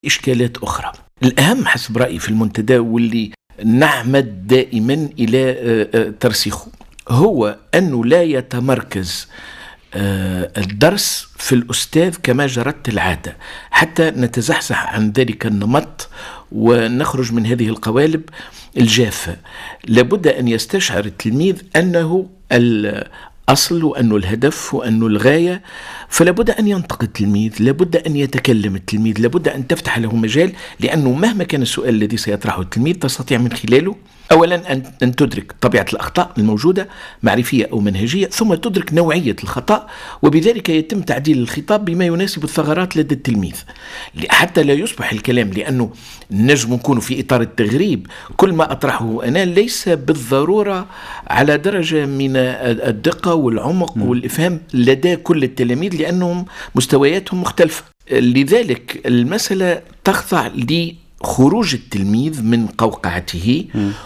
إشكالات أخرى. الأهم حسب رأيي في المنتدى واللي نعمد دائما إلى ترسيخه هو أنه لا يتمركز الدرس في الأستاذ كما جرت العادة، حتى نتزحزح عن ذلك النمط ونخرج من هذه القوالب الجافة. لابد أن يستشعر التلميذ أنه الأصل وأنه الهدف وأنه الغاية، فلابد أن ينطق التلميذ، لابد أن يتكلم التلميذ، لابد أن تفتح له مجال، لأنه مهما كان السؤال الذي سيطرحه التلميذ تستطيع من خلاله أولا أن تدرك طبيعة الأخطاء الموجودة معرفية أو منهجية، ثم تدرك نوعية الخطأ، وبذلك يتم تعديل الخطاب بما يناسب الثغرات لدى التلميذ، حتى لا يصبح الكلام، لأنه نجم نكون في إطار التغريب كل ما أطرحه أنا ليس بالضرورة على درجة من الدقة والعمق والإفهام لدى كل التلاميذ، لأنهم مستوياتهم مختلفة. لذلك المسألة تخضع خروج التلميذ من قوقعته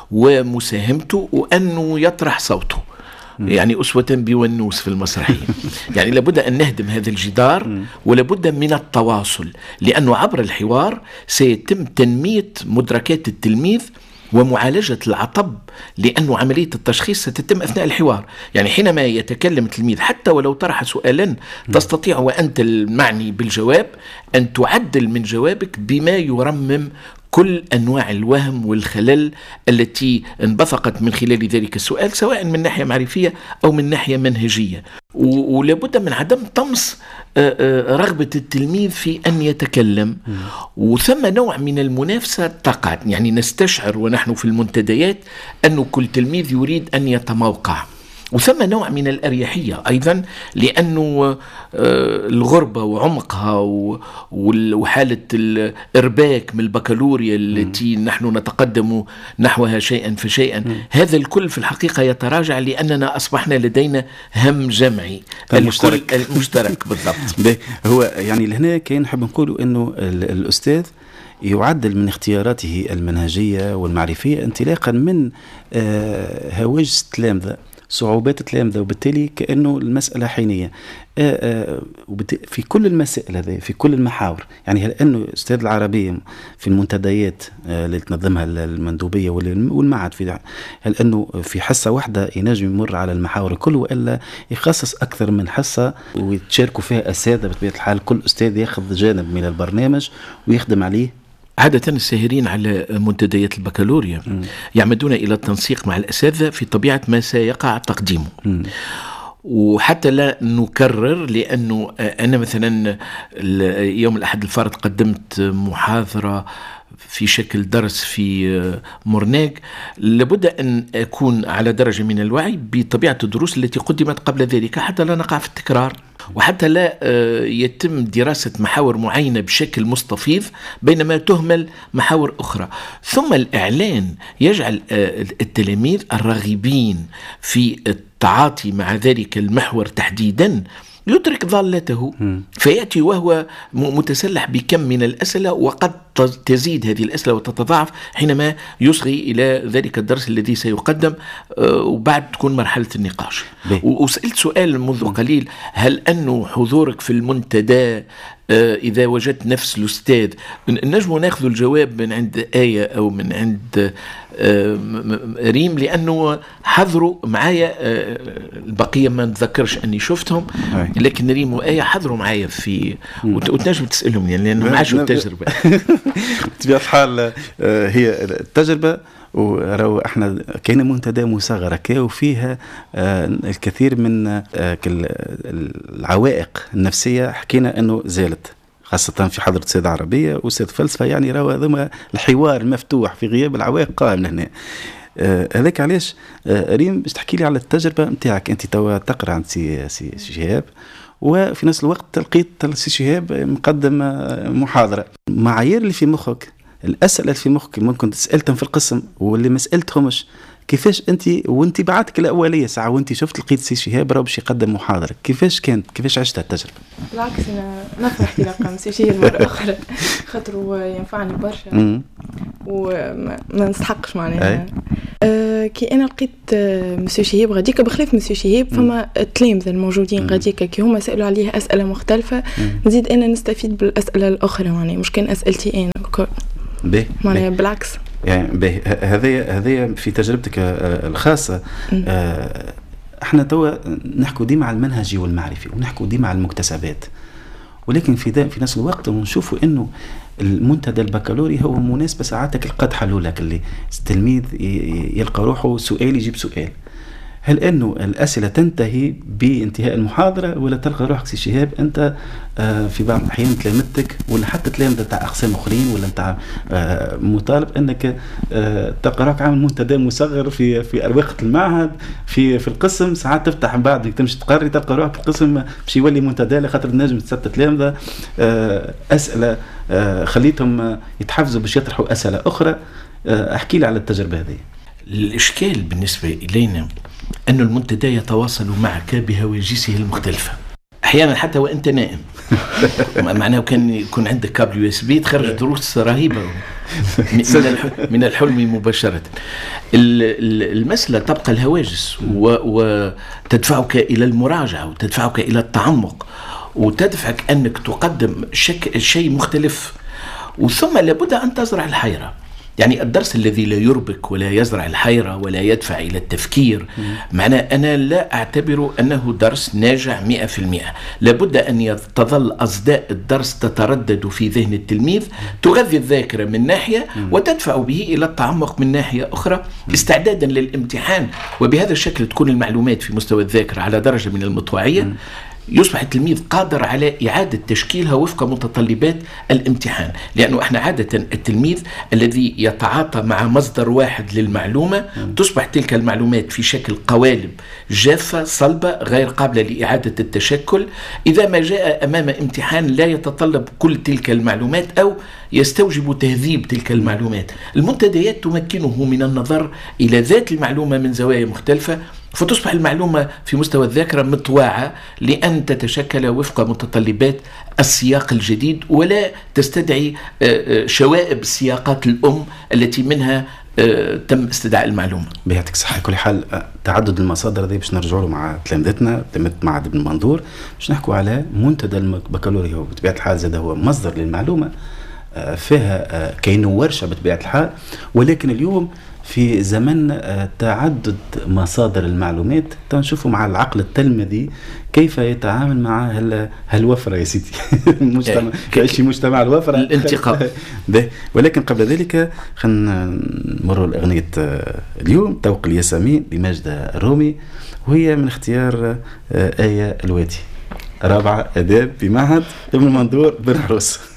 ومساهمته وأنه يطرح صوته، يعني أسوة بونوس في المسرحية. يعني لابد أن نهدم هذا الجدار، ولابد من التواصل، لأنه عبر الحوار سيتم تنمية مدركات التلميذ ومعالجة العطب، لأنه عملية التشخيص ستتم أثناء الحوار. يعني حينما يتكلم التلميذ حتى ولو طرح سؤالا تستطيع وأنت المعني بالجواب أن تعدل من جوابك بما يرمم كل أنواع الوهم والخلل التي انبثقت من خلال ذلك السؤال، سواء من ناحية معرفية أو من ناحية منهجية. ولابد من عدم طمس رغبة التلميذ في أن يتكلم، وثم نوع من المنافسة تقع. يعني نستشعر ونحن في المنتديات أنه كل تلميذ يريد أن يتموقع، وثم نوع من الأريحية أيضا، لأنه الغربة وعمقها وحالة الإرباك من البكالوريا التي نحن نتقدم نحوها شيئا فشيئا، هذا الكل في الحقيقة يتراجع، لأننا أصبحنا لدينا هم جمعي المشترك بالضبط. هو يعني لهنا كان نحب نقول أنه الأستاذ يعدل من اختياراته المنهجية والمعرفية انطلاقا من هواجس التلامذة، صعوبات التلامذة، وبالتالي كأنه المسألة حينية في كل المسائل هذه، في كل المحاور. يعني هل أنه أستاذ العربية في المنتديات اللي تنظمها المندوبية والمعهد، هل أنه في حصة واحدة ينجم يمر على المحاور الكل، وإلا يخصص أكثر من حصة ويتشاركوا فيها أساتذة؟ بطبيعة الحال كل أستاذ يأخذ جانب من البرنامج ويخدم عليه. عادة الساهرين على منتديات البكالوريا يعمدون إلى التنسيق مع الأساتذة في طبيعة ما سيقع تقديمه، وحتى لا نكرر، لأنه أنا مثلا يوم الأحد الفارط قدمت محاضرة في شكل درس في مورناغ، لابد أن أكون على درجة من الوعي بطبيعة الدروس التي قدمت قبل ذلك، حتى لا نقع في التكرار، وحتى لا يتم دراسة محاور معينة بشكل مستفيض بينما تهمل محاور أخرى. ثم الإعلان يجعل التلاميذ الراغبين في التعاطي مع ذلك المحور تحديدا يدرك ضالته، فيأتي وهو متسلح بكم من الأسئلة، وقد تزيد هذه الأسئلة وتتضاعف حينما يصغي إلى ذلك الدرس الذي سيقدم، وبعد تكون مرحلة النقاش. وسألت سؤال منذ قليل، هل أنه حضورك في المنتدى إذا وجدت نفس الأستاذ نجم ناخذ الجواب من عند آية أو من عند ريم، لأنه حضروا معايا، البقية ما نتذكرش أني شفتهم، لكن ريم وآية حضروا معايا في، وتنجم تسألهم يعني لأنه معاشوا التجربة. بطبيعة الحال هي التجربة، ورو احنا كاين منتدى مصغرة وفيها الكثير من العوائق النفسية، حكينا انه زالت خاصة في حضرة سيد عربية وسيد فلسفة، يعني روا هذوما الحوار المفتوح في غياب العوائق قائم هنا. هذاك علاش ريم باش تحكي لي على التجربة نتاعك، انت توا تقرا عند سي شهاب، وفي نفس الوقت لقيت سي شهاب مقدم محاضرة. معايير اللي في مخك، الأسئلة اللي في مخك ممكن تسألتهم في القسم واللي ما سألتهمش، كيفاش انت وانت بعتك الأولية ساعة وانت شفت لقيت سي شهاب راه باش يقدم محاضرة، كيفاش كانت، كيفاش عشت التجربة؟ بالعكس أنا نفرح لقاء سي شهاب مرة أخرى، خاطر ينفعني برشا وما نستحقش معناها كي انا لقيت مسيو شهيب غاديكا بخلاف مسيو شهيب فما التلامذه الموجودين غاديكا كي هما سالوا عليه اسئله مختلفه نزيد انا نستفيد بالاسئله الاخرى معناها مش كان اسئلتي انا معناها بالعكس يعني هذه في تجربتك الخاصه. احنا توا نحكوا ديما على المنهجي والمعرفي ونحكوا ديما على المكتسبات، ولكن في نفس الوقت نشوفوا انه المنتدى البكالوري هو مناسبة ساعاتك لقد حلولك اللي التلميذ يلقى روحه سؤال يجيب سؤال. هل انه الاسئله تنتهي بانتهاء المحاضره ولا تلقى روحك سي شهاب انت في بعض الاحيان تلامذتك ولا حتى تلامذه تاع اقسام اخرين ولا نتاع مطالب انك تلقى روحك عامل منتدى مصغر في اروقه المعهد في القسم، ساعات تفتح من بعد تمشي تقري تلقى روحك القسم باش يولي منتدى لخاطر النجم ست تلامذه اسئله خليتهم يتحفزوا باش يطرحوا اسئله اخرى. احكي لي على التجربه هذه. الاشكال بالنسبه الينا أن المنتدى يتواصل معك بهواجسه المختلفة أحيانا حتى وأنت نائم. معناه كان يكون عندك كابل USB تخرج دروس رهيبة من الحلم مباشرة. المسألة تبقى الهواجس وتدفعك إلى المراجعة وتدفعك إلى التعمق وتدفعك أنك تقدم شيء مختلف، وثم لابد أن تزرع الحيرة. يعني الدرس الذي لا يربك ولا يزرع الحيرة ولا يدفع إلى التفكير معناه أنا لا أعتبر أنه درس ناجح 100%. لابد أن تظل أصداء الدرس تتردد في ذهن التلميذ، تغذي الذاكرة من ناحية وتدفع به إلى التعمق من ناحية أخرى استعدادا للامتحان، وبهذا الشكل تكون المعلومات في مستوى الذاكرة على درجة من المطوعية، يصبح التلميذ قادر على إعادة تشكيلها وفق متطلبات الامتحان. لأنه احنا عادة التلميذ الذي يتعاطى مع مصدر واحد للمعلومة تصبح تلك المعلومات في شكل قوالب جافة صلبة غير قابلة لإعادة التشكل إذا ما جاء أمام امتحان لا يتطلب كل تلك المعلومات أو يستوجب تهذيب تلك المعلومات. المنتديات تمكنه من النظر إلى ذات المعلومة من زوايا مختلفة، فتصبح المعلومة في مستوى الذاكرة مطواعة لأن تتشكل وفق متطلبات السياق الجديد ولا تستدعي شوائب السياقات الأم التي منها تم استدعاء المعلومة. بيعطيك صحة. كل حال تعدد المصادر ذي باش نرجعوا له مع تلامذتنا تلامذة معهد ابن منظور باش نحكوا على منتدى البكالوريا. هو بطبيعة الحال زاد هو مصدر للمعلومة فيها كأنه ورشة بطبيعة الحال، ولكن اليوم في زمن تعدد مصادر المعلومات تنشوفوا مع العقل التلمذي كيف يتعامل مع هالوفرة يا سيدي. المجتمع يعيش مجتمع الوفرة الانتقاء. ولكن قبل ذلك خلينا نمروا لأغنية اليوم توق الياسمين لماجدة الرومي، وهي من اختيار آية الوادي، رابعة آداب بمعهد ابن منظور بن عروس.